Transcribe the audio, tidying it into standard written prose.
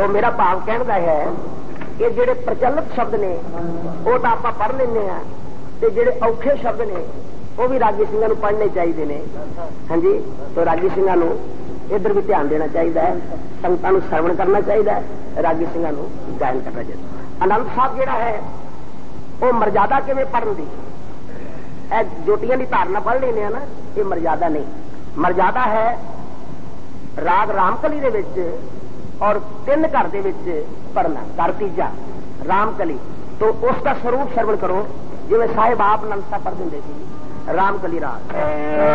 तो मेरा भाव कहने का है कि जेडे प्रचलित शब्द ने वो तो आप पढ़ लेने ते जेडे औखे शब्द ने वो भी रागी सिंह पढ़ने चाहिए ने। हाँ जी, तो रागी सिंह इधर भी ध्यान देना चाहिए, संगतां नूं श्रवण करना चाहिए, रागी सिंह गायन करना चाहिए। आनंद साहब जेड़ा है वो मर्यादा किवें पढ़न दी, जोटियां की धारना पढ़ लेने ना, ये मर्यादा नहीं। मर्यादा है राग रामकली दे विच और 3 घर दे विच पढ़ना, घर तीजा रामकली, तो उसका स्वरूप श्रवण करो जिवें साहिब आप आनंद साहब पढ़ देंगे सी रामकली राग।